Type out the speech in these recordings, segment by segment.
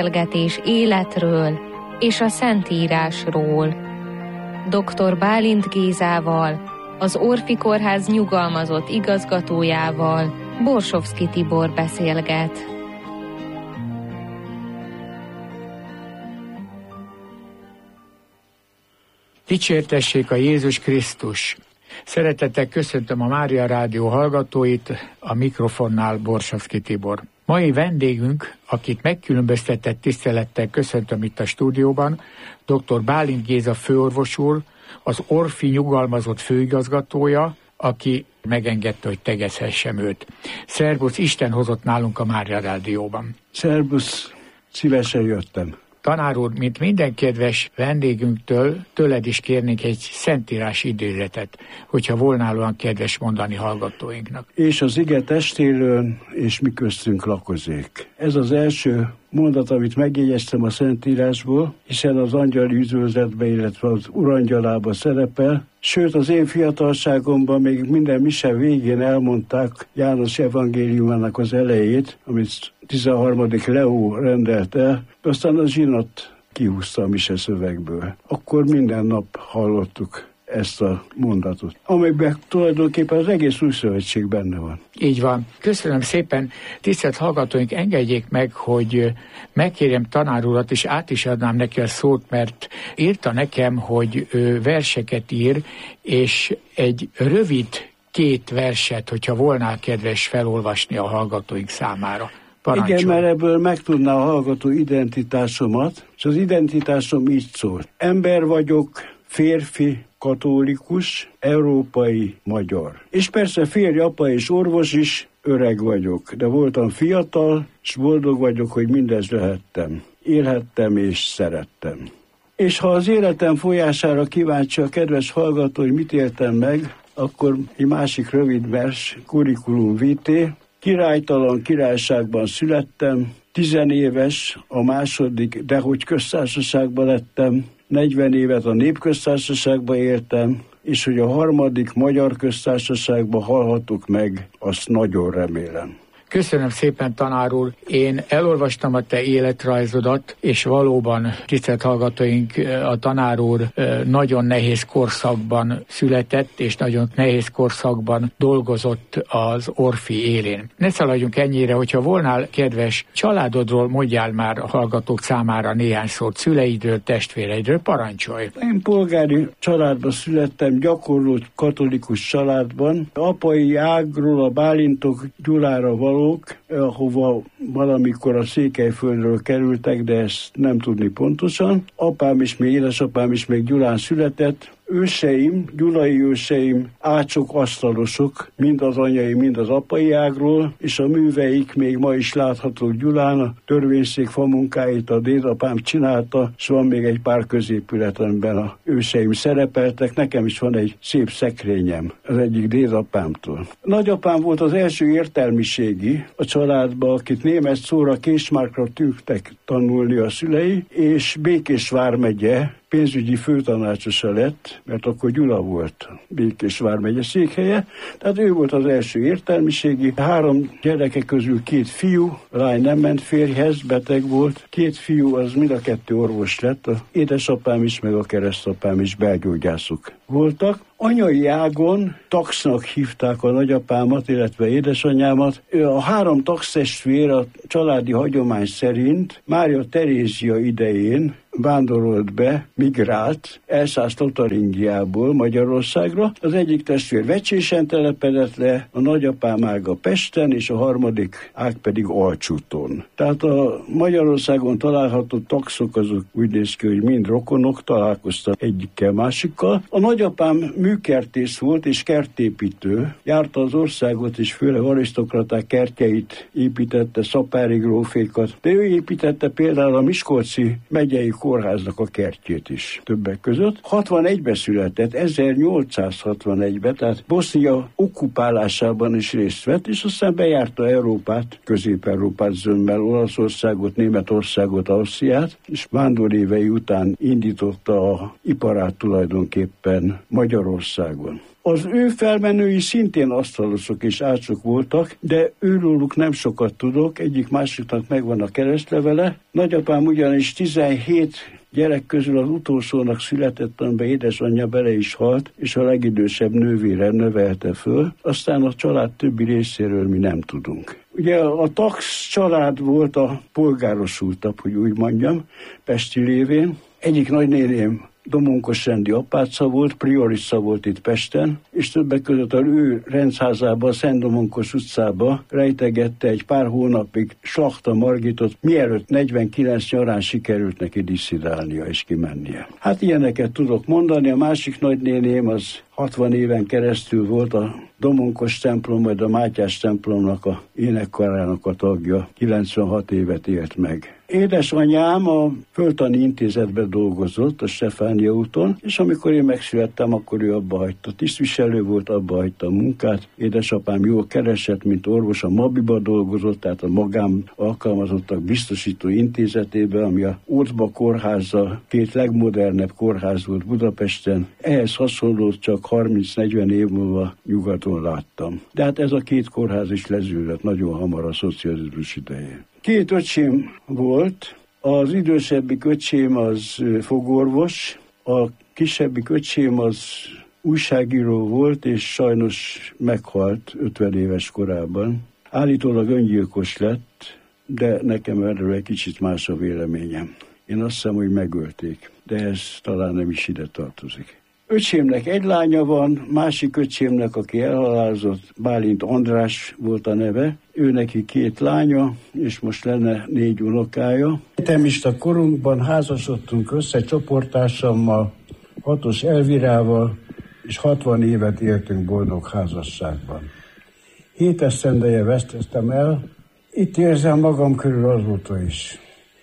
beszélgetés életről és a Szentírásról. Dr. Bálint Gézával, az Orfi Kórház nyugalmazott igazgatójával Borsovszky Tibor beszélget. Dicsértessék a Jézus Krisztus! Szeretettel köszöntöm a Mária Rádió hallgatóit, a mikrofonnál Borsovszky Tibor. Mai vendégünk, akit megkülönböztetett tisztelettel köszöntöm itt a stúdióban, dr. Bálint Géza főorvos úr, az Orfi nyugalmazott főigazgatója, aki megengedte, hogy tegezhessem őt. Szerbusz, Isten hozott nálunk a Mária Rádióban. Szerbusz, szívesen jöttem. Tanár úr, mint minden kedves vendégünktől, tőled is kérnénk egy szentírás idézetet, hogyha volna olyan kedves mondani hallgatóinknak. És az ige testélőn, és mi köztünk lakozék. Ez az első mondat, amit megjegyeztem a Szentírásból, hiszen az angyali üdvözletbe, illetve az urangyalába szerepel. Sőt, az én fiatalságomban még minden mise végén elmondták János evangéliumának az elejét, amit 13. Leó rendelt el, aztán a zsinat kihúzta a mise szövegből. Akkor minden nap hallottuk ezt a mondatot, amelyben tulajdonképpen az egész új szövetség benne van. Így van. Köszönöm szépen. Tisztelt hallgatóink, engedjék meg, hogy megkérjem tanár urat, és át is adnám neki a szót, mert írta nekem, hogy ő verseket ír, és egy rövid 2 verset, hogyha volna kedves felolvasni a hallgatóink számára. Parancsolj. Igen, mert ebből megtudná a hallgató identitásomat, és az identitásom így szól. Ember vagyok, férfi, katolikus, európai, magyar. És persze férj, apa és orvos is, öreg vagyok, de voltam fiatal, és boldog vagyok, hogy mindez lehettem. Élhettem és szerettem. És ha az életem folyására kíváncsi a kedves hallgató, hogy mit éltem meg, akkor egy másik rövid vers, curriculum vitae. Királytalan királyságban születtem, 10 éves, a második, dehogy köztársaságban lettem, 40 évet a népköztársaságban éltem, és hogy a harmadik magyar köztársaságban halhatok meg, azt nagyon remélem. Köszönöm szépen, tanár úr. Én elolvastam a te életrajzodat, és valóban, tisztelt hallgatóink, a tanár úr nagyon nehéz korszakban született, és nagyon nehéz korszakban dolgozott az Orfi élén. Ne szaladjunk ennyire, hogyha volnál kedves családodról, mondjál már a hallgatók számára néhány szót, szüleidről, testvéreidről, parancsolj. Én polgári családban születtem, gyakorló katolikus családban. Apai ágról a Bálintok Gyulára való, ahova valamikor a Székelyföldről kerültek, de ezt nem tudni pontosan. Apám is, még édesapám is még Gyulán született. Őseim, gyulai őseim, ácsok, asztalosok, mind az anyai, mind az apai ágról, és a műveik még ma is láthatók Gyulán, a törvényszék famunkáit a dédapám csinálta, és van még egy pár középület, amiben a őseim szerepeltek. Nekem is van egy szép szekrényem az egyik dédapámtól. Nagyapám volt az első értelmiségi a családban, akit német szóra Késmárkra tűntek tanulni a szülei, és Békés vármegye pénzügyi főtanácsosa lett, mert akkor Gyula volt Békés vármegye székhelye. Tehát ő volt az első értelmiségi. 3 gyereke közül 2 fiú, a lány nem ment férjhez, beteg volt. 2 fiú, az mind a 2 orvos lett. A édesapám is, meg a keresztapám is belgyógyászok voltak. Anyai ágon taxnak hívták a nagyapámat, illetve édesanyámat. A 3 taxtestvér a családi hagyomány szerint Mária Terézia idején vándorolt be, migrált Elszász-Lotaringiából Magyarországra. Az egyik testvér Vecsésen telepedett le, a nagyapám ága Pesten, és a harmadik ág pedig Alcsúton. Tehát a Magyarországon található taxok azok úgy néz ki, hogy mind rokonok, találkoztak egyikkel másikkal. A nagyapám műkertész volt és kertépítő. Járta az országot, és főleg arisztokraták kertjeit építette, szapári grófékat. De ő építette például a Miskolci megyei kórháznak a kertjét is többek között. 61-ben született, 1861-ben, tehát Bosznia okkupálásában is részt vett, és aztán bejárta Európát, Közép-Európát zömmel, Olaszországot, Németországot, Ausztriát, és vándorévei után indította a iparát tulajdonképpen egészen Magyarországon. Az ő felmenői szintén asztalosok és ácsok voltak, de őróluk nem sokat tudok, egyik másiknak megvan a keresztlevele. Nagyapám ugyanis 17 gyerek közül az utolsónak született, amiben édesanyja bele is halt, és a legidősebb nővére növelte föl. Aztán a család többi részéről mi nem tudunk. Ugye a Tax család volt a polgárosultabb, hogy úgy mondjam, pesti lévén. Egyik nagynéném Domonkos Rendi apáca volt, priorissa volt itt Pesten, és többek között az ő rendházába, a Szent Domonkos utcába rejtegette egy pár hónapig Slachta Margitot, mielőtt 49 nyarán sikerült neki disszidálnia és kimennie. Hát ilyeneket tudok mondani, a másik nagynéném az 60 éven keresztül volt a Domonkos templom, majd a Mátyás templomnak a énekkarának a tagja, 96 évet élt meg. Édesanyám a Földtani Intézetben dolgozott a Stefánia úton, és amikor én megszülettem, akkor ő abba hagyta. Tisztviselő volt, abba hagyta a munkát. Édesapám jól keresett, mint orvos, a Mabiba dolgozott, tehát a magán alkalmazottak biztosító intézetében, ami a Ócba kórháza, két legmodernebb kórház volt Budapesten. Ehhez hasonló csak 30-40 év múlva nyugaton láttam. De hát ez a két kórház is lezűrött nagyon hamar a szocializmus idején. Két öcsém volt, az idősebbik öcsém az fogorvos, a kisebbik öcsém az újságíró volt, és sajnos meghalt 50 éves korában. Állítólag öngyilkos lett, de nekem erről egy kicsit más a véleményem. Én azt hiszem, hogy megölték, de ez talán nem is ide tartozik. Öcsémnek egy lánya van, másik öcsémnek, aki elhalálozott, Bálint András volt a neve, ő neki 2 lánya, és most lenne 4 unokája. Egyetemista korunkban házasodtunk össze csoporttársammal, 6-os Elvirával, és 60 évet éltünk boldog házasságban. 7 esztendeje veszteztem el, itt érzem magam körül azóta is.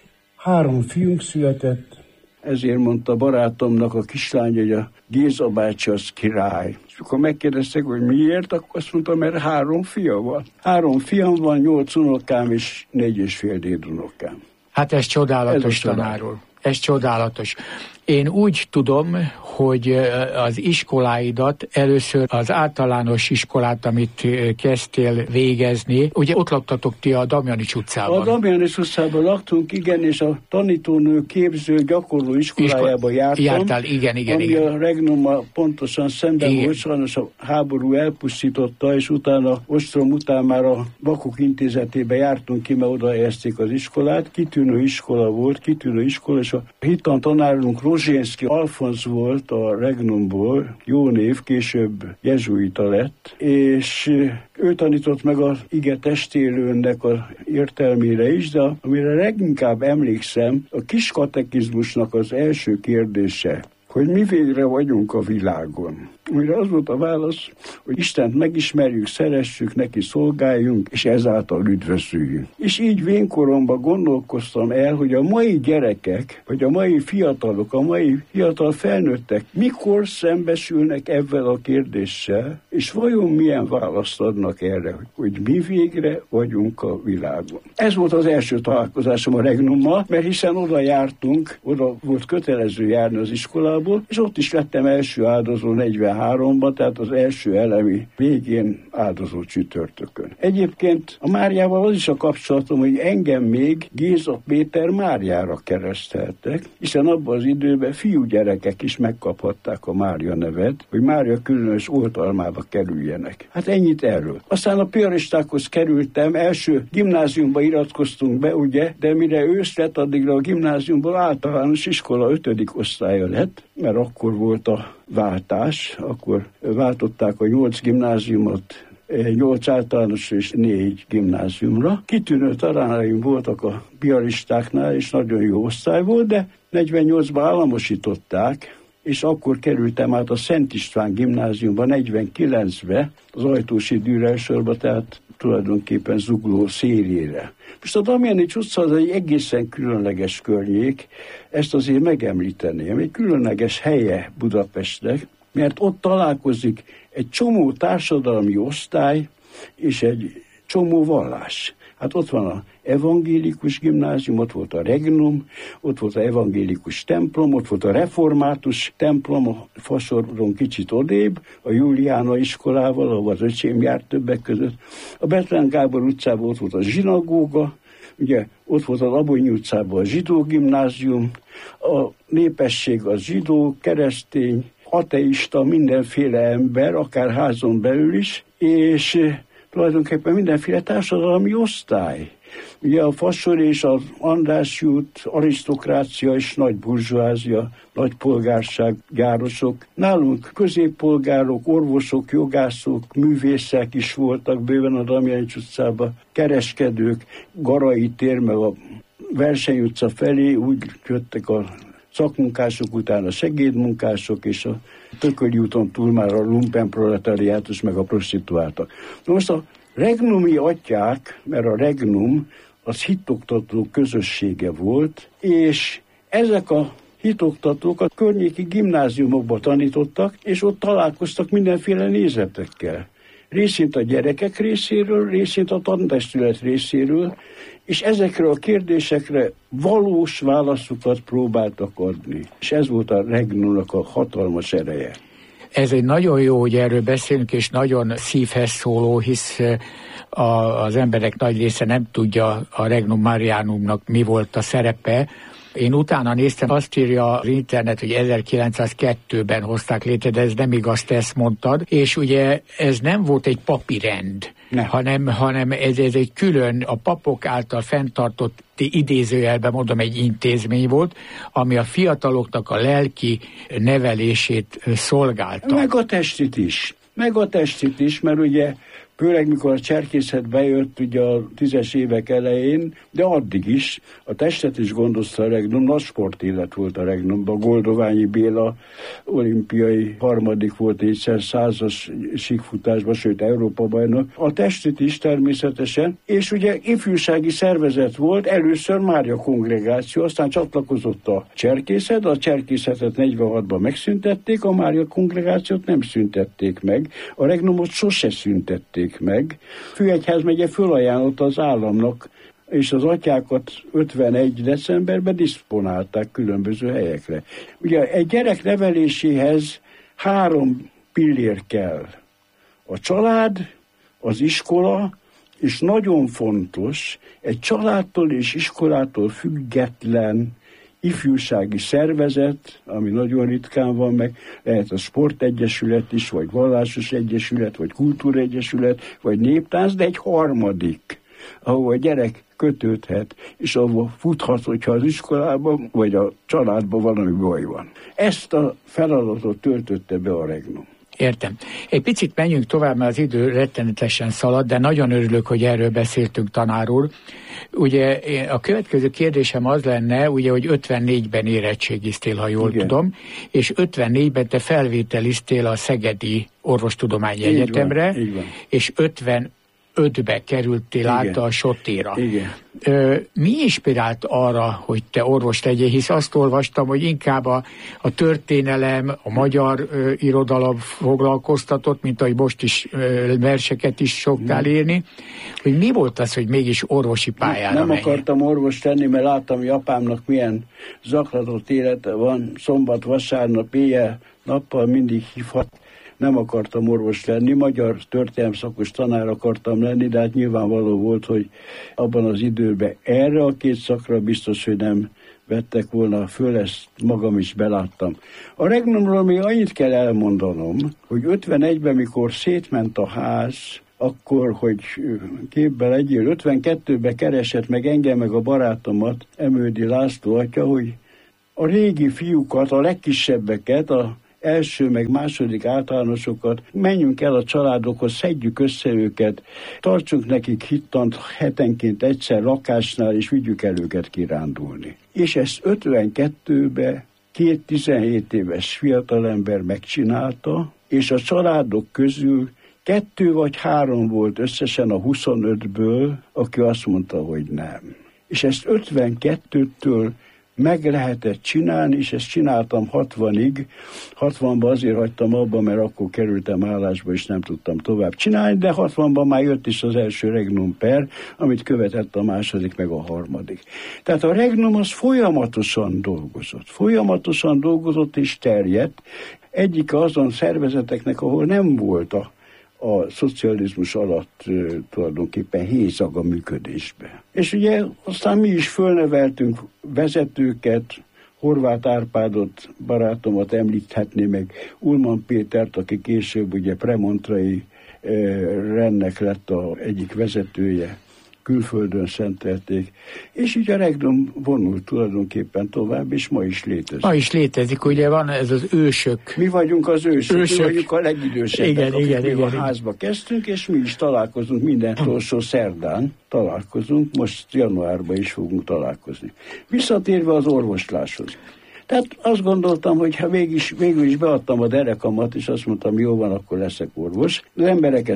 3 fiunk született, ezért mondta barátomnak a kislány, hogy a Géza bácsi az király. És akkor megkérdeztek, hogy miért, akkor azt mondta, mert 3 fia van. 3 fiam van, 8 unokám és 4,5 dédunokám. Hát ez csodálatos, tanár úr. Ez csodálatos. Én úgy tudom, hogy az iskoláidat, először az általános iskolát, amit kezdtél végezni, ugye ott laktatok ti a Damjanics utcában. A Damjanics utcában laktunk, igen, és a tanítónő képző gyakorló iskolájába jártam. Jártál, igen. Ami a Regnummal pontosan szemben volt, sajnos a háború elpusztította, és utána ostrom után már a Vakok Intézetébe jártunk ki, mert oda helyezték az iskolát. Kitűnő iskola volt, és a hittan tanárunk Rozsénszky Alfonz volt a Regnumból, jó név, később jezsuita lett, és ő tanított meg az ige testélőnek az értelmére is, de amire leginkább emlékszem, a kis katekizmusnak az első kérdése, hogy mi végre vagyunk a világon. Amire az volt a válasz, hogy Istent megismerjük, szeressük, neki szolgáljunk, és ezáltal üdvözüljünk. És így vénkoromban gondolkoztam el, hogy a mai gyerekek, vagy a mai fiatalok, a mai fiatal felnőttek mikor szembesülnek ezzel a kérdéssel, és vajon milyen választ adnak erre, hogy mi végre vagyunk a világon. Ez volt az első találkozásom a Regnummal, mert hiszen oda jártunk, oda volt kötelező járni az iskolából, és ott is lettem első áldozó 43-ban, tehát az első elemi végén áldozó csütörtökön. Egyébként a Máriával az is a kapcsolatom, hogy engem még Géza Péter Máriára kereszteltek, hiszen abban az időben fiúgyerekek is megkaphatták a Mária nevet, hogy Mária különös oltalmába kerüljenek. Hát ennyit erről. Aztán a piaristákhoz kerültem, első gimnáziumba iratkoztunk be, ugye, de mire ősz lett, addigra a gimnáziumból általános iskola 5. osztálya lett, mert akkor volt a váltás, akkor váltották a 8 gimnáziumot 8 általános és 4 gimnáziumra. Kitűnő tanáraim voltak a piaristáknál, és nagyon jó osztály volt, de 48-ban államosították, és akkor kerültem át a Szent István gimnáziumba 49-be, az Ajtósi Dürersorba, tehát tulajdonképpen Zugló szélére. Most a Damjanics utca az egy egészen különleges környék, ezt azért megemlíteném, egy különleges helye Budapestnek, mert ott találkozik egy csomó társadalmi osztály és egy csomó vallás. Hát ott van az evangélikus gimnázium, ott volt a Regnum, ott volt a evangélikus templom, ott volt a református templom, a Fasoron kicsit odébb, a Juliána iskolával, ahol az öcsém járt többek között. A Bethlen Gábor utcában ott volt a zsinagóga, ugye ott volt a Labonyi utcában a zsidó gimnázium, a népesség az zsidó, keresztény, ateista, mindenféle ember, akár házon belül is, és tulajdonképpen mindenféle társadalmi osztály. Ugye a Fasor és az András út, arisztokrácia és nagy burzsóázia, nagy polgárság, gyárosok. Nálunk középpolgárok, orvosok, jogászok, művészek is voltak bőven a Damjanics utcában, kereskedők, Garai tér, meg a Verseny utca felé úgy jöttek a szakmunkások után a segédmunkások, és a Tököli úton túl már a lumpenproletariátus meg a prostituáltak. Most a regnumi atyák, mert a regnum az hitoktató közössége volt, és ezek a hitoktatók a környéki gimnáziumokba tanítottak, és ott találkoztak mindenféle nézetekkel. Részint a gyerekek részéről, részint a tantestület részéről, és ezekre a kérdésekre valós válaszokat próbáltak adni. És ez volt a regnumnak a hatalmas ereje. Ez egy nagyon jó, hogy erről beszélünk, és nagyon szívhez szóló, hisz az emberek nagy része nem tudja a Regnum Marianumnak mi volt a szerepe. Én utána néztem, azt írja az internet, hogy 1902-ben hozták létre, de ez nem igaz, te ezt mondtad, és ugye ez nem volt egy papi rend, hanem ez egy külön, a papok által fenntartott, idézőjelben mondom, egy intézmény volt, ami a fiataloknak a lelki nevelését szolgálta. Meg a testit is, mert ugye főleg mikor a cserkészet bejött ugye a 10-es évek elején, de addig is a testet is gondozta a Regnum, nagy sportélet volt a Regnumban. Goldoványi Béla olimpiai harmadik volt egyszer 100-as síkfutásban, sőt Európa-bajnok. A testet is természetesen, és ugye ifjúsági szervezet volt, először Mária kongregáció, aztán csatlakozott a cserkészet, a cserkészetet 46-ban megszüntették, a Mária kongregációt nem szüntették meg, a Regnumot sose szüntették meg. Főegyházmegye fölajánlotta az államnak, és az atyákat 51. decemberben diszponálták különböző helyekre. Ugye egy gyerek neveléséhez 3 pillér kell. A család, az iskola, és nagyon fontos, egy családtól és iskolától független ifjúsági szervezet, ami nagyon ritkán van meg, lehet a sportegyesület is, vagy vallásos egyesület, vagy kultúregyesület, vagy néptánc, de egy harmadik, ahol a gyerek kötődhet, és ahol futhat, hogyha az iskolában, vagy a családban valami baj van. Ezt a feladatot töltötte be a Regnum. Értem. Egy picit menjünk tovább, mert az idő rettenetesen szalad, de nagyon örülök, hogy erről beszéltünk, tanár úr. Ugye a következő kérdésem az lenne, ugye, hogy 54-ben érettségiztél, ha jól tudom, és 54-ben te felvételiztél a Szegedi Orvostudományi Egyetemre, és 55-be kerültél át a Sotéra. Igen. Mi inspirált arra, hogy te orvos legyél, hisz azt olvastam, hogy inkább a történelem, a magyar irodalom foglalkoztatott, mint ahogy most is verseket is szoktál írni, hogy mi volt az, hogy mégis orvosi pályára Nem akartam orvos lenni, mert láttam, hogy apámnak milyen zaklatott élete van, szombat, vasárnap, éjjel, nappal mindig hívhat. Nem akartam orvos lenni, magyar történelemszakos tanár akartam lenni, de hát nyilvánvaló volt, hogy abban az időben erre a 2 szakra biztos, hogy nem vettek volna föl, ezt magam is beláttam. A Regnumról még annyit kell elmondanom, hogy 51-ben, mikor szétment a ház, akkor, hogy képbe legyél, 52-ben keresett meg engem, meg a barátomat, Emődi László atya, hogy a régi fiúkat, a legkisebbeket, a első meg második általánosokat, menjünk el a családokhoz, szedjük össze őket, tartsunk nekik hittant hetenként egyszer lakásnál, és vigyük el őket kirándulni. És ezt 52-ben 2 17 éves fiatalember megcsinálta, és a családok közül 2 vagy 3 volt összesen a 25-ből, aki azt mondta, hogy nem. És ezt 52-től meg lehetett csinálni, és ezt csináltam 60-ig. 60-ban azért hagytam abba, mert akkor kerültem állásba, és nem tudtam tovább csinálni, de 60-ban már jött is az első Regnum per, amit követett a második, meg a harmadik. Tehát a Regnum az folyamatosan dolgozott és terjedt. Egyik azon szervezeteknek, ahol nem volt a szocializmus alatt tulajdonképpen hézag a működésbe. És ugye aztán mi is fölneveltünk vezetőket, Horváth Árpádot, barátomat említhetné, meg Ulman Pétert, aki később ugye premontrai rendnek lett egyik vezetője, külföldön szentelték, és így a Regnum vonult tulajdonképpen tovább, és ma is létezik. Ma is létezik, ugye van ez az ősök. Mi vagyunk az ősök. Mi vagyunk a legidősebbek, igen, a házba kezdtünk, és mi is találkozunk minden utolsó szerdán. Találkozunk, most januárban is fogunk találkozni. Visszatérve az orvosláshoz. Tehát azt gondoltam, hogy ha végül is beadtam a derekamat, és azt mondtam, jó van, akkor leszek orvos. Az embereket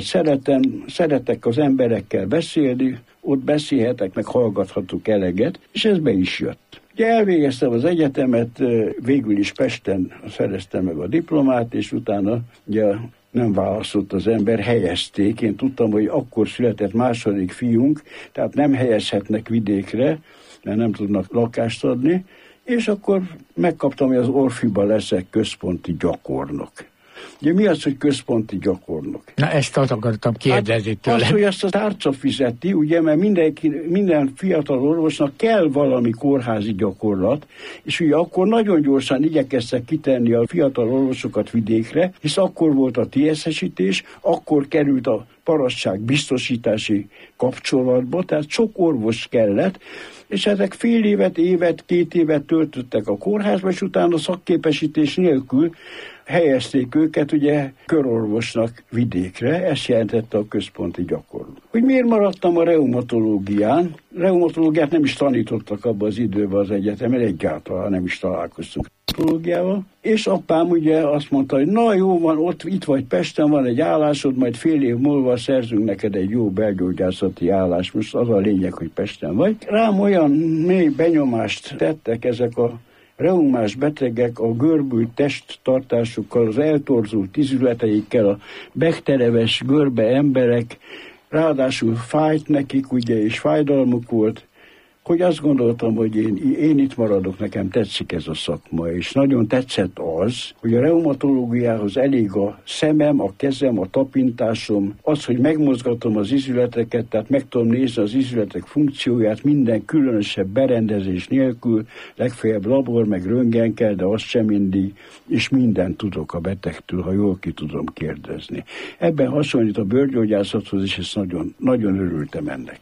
szeretek az emberekkel beszélni, ott beszélhetek, meg hallgathatok eleget, és ez be is jött. Ugye elvégeztem az egyetemet, végül is Pesten szereztem meg a diplomát, és utána ugye nem választott az ember, helyezték. Én tudtam, hogy akkor született második fiunk, tehát nem helyezhetnek vidékre, mert nem tudnak lakást adni, és akkor megkaptam, hogy az Orfiba leszek központi gyakornok. Ugye mi az, hogy központi gyakornok? Na, ezt akartam kérdezni tőle. Az, hogy ezt a tárca fizeti, ugye, mert minden fiatal orvosnak kell valami kórházi gyakorlat, és ugye akkor nagyon gyorsan igyekeztek kitenni a fiatal orvosokat vidékre, hisz akkor volt a TSZ-esítés, akkor került a parasztság biztosítási kapcsolatba, tehát sok orvos kellett, és ezek fél évet, 2 évet töltöttek a kórházba, és utána szakképesítés nélkül helyezték őket ugye körorvosnak vidékre, ezt jelentette a központi gyakorló. Hogy miért maradtam a reumatológián? Reumatológiát nem is tanítottak abban az időben az egyetemen, egyáltalán nem is találkoztunk reumatológiával. És apám ugye azt mondta, hogy na jó van, itt vagy Pesten, van egy állásod, majd fél év múlva szerzünk neked egy jó belgyógyászati állást. Most az a lényeg, hogy Pesten vagy. Rám olyan mély benyomást tettek ezek a reumás betegek a görbült testtartásukkal, az eltorzult izületeikkel, a bektereves görbe emberek, ráadásul fájt nekik, ugye, és fájdalmuk volt, hogy azt gondoltam, hogy én itt maradok, nekem tetszik ez a szakma, és nagyon tetszett az, hogy a reumatológiához elég a szemem, a kezem, a tapintásom, az, hogy megmozgatom az izületeket, tehát meg tudom nézni az izületek funkcióját minden különösebb berendezés nélkül, legfeljebb labor, meg röntgen kell, de az sem mindig, és mindent tudok a betegtől, ha jól ki tudom kérdezni. Ebben hasonlít a bőrgyógyászathoz, és ezt nagyon, nagyon örültem ennek.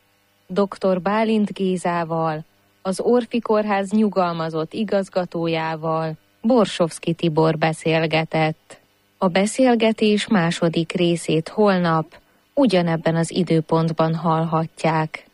Dr. Bálint Gézával, az Orfi Kórház nyugalmazott igazgatójával Borsovszky Tibor beszélgetett. A beszélgetés második részét holnap ugyanebben az időpontban hallhatják.